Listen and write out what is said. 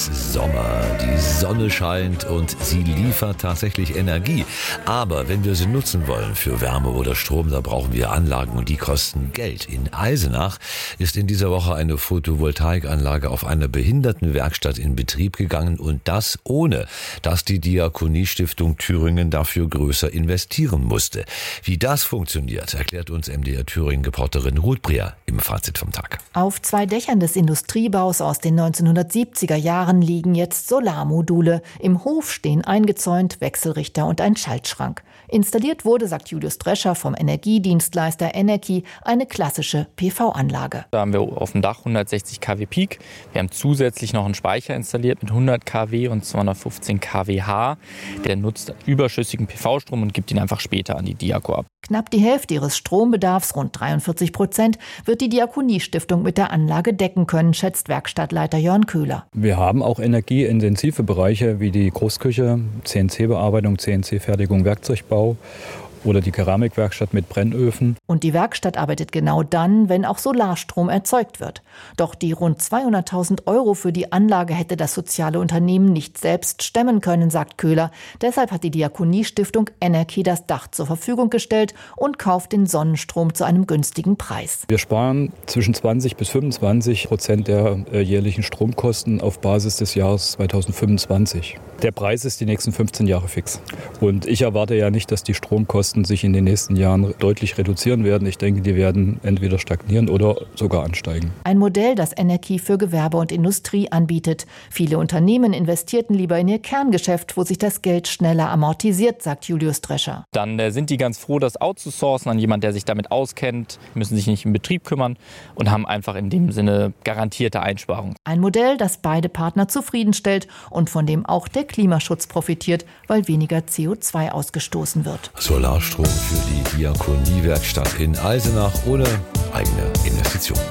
ist Sommer, die Sonne scheint und sie liefert tatsächlich Energie. Aber wenn wir sie nutzen wollen für Wärme oder Strom, da brauchen wir Anlagen und die kosten Geld. In Eisenach ist in dieser Woche eine Photovoltaikanlage auf einer Behindertenwerkstatt in Betrieb gegangen und das ohne, dass die Diakoniestiftung Thüringen dafür größer investieren musste. Wie das funktioniert, erklärt uns MDR Thüringen-Reporterin Ruth Breer im Fazit vom Tag. Auf 2 Dächern des Industriebaus aus den 1970er Jahren liegen jetzt Solarmodule. Im Hof stehen eingezäunt Wechselrichter und ein Schaltschrank. Installiert wurde, sagt Julius Drescher vom Energiedienstleister Energy, eine klassische PV-Anlage. Da haben wir auf dem Dach 160 kW Peak. Wir haben zusätzlich noch einen Speicher installiert mit 100 kW und 215 kWh. Der nutzt überschüssigen PV-Strom und gibt ihn einfach später an die Diako ab. Knapp die Hälfte ihres Strombedarfs, rund 43%, wird die Diakoniestiftung mit der Anlage decken können, schätzt Werkstattleiter Jörn Köhler. Wir haben auch energieintensive Bereiche wie die Großküche, CNC-Bearbeitung, CNC-Fertigung, Werkzeugbau oder die Keramikwerkstatt mit Brennöfen. Und die Werkstatt arbeitet genau dann, wenn auch Solarstrom erzeugt wird. Doch die rund 200.000 € für die Anlage hätte das soziale Unternehmen nicht selbst stemmen können, sagt Köhler. Deshalb hat die Diakoniestiftung Energy das Dach zur Verfügung gestellt und kauft den Sonnenstrom zu einem günstigen Preis. Wir sparen zwischen 20-25% der jährlichen Stromkosten auf Basis des Jahres 2025. Der Preis ist die nächsten 15 Jahre fix. Und ich erwarte ja nicht, dass die Stromkosten sich in den nächsten Jahren deutlich reduzieren werden. Ich denke, die werden entweder stagnieren oder sogar ansteigen. Ein Modell, das Energy für Gewerbe und Industrie anbietet. Viele Unternehmen investierten lieber in ihr Kerngeschäft, wo sich das Geld schneller amortisiert, sagt Julius Drescher. Dann sind die ganz froh, das outzusourcen an jemanden, der sich damit auskennt, müssen sich nicht im Betrieb kümmern und haben einfach in dem Sinne garantierte Einsparungen. Ein Modell, das beide Partner zufriedenstellt und von dem auch der Klimaschutz profitiert, weil weniger CO2 ausgestoßen wird. Solarstrom für die Diakoniewerkstatt in Eisenach ohne eigene Investition.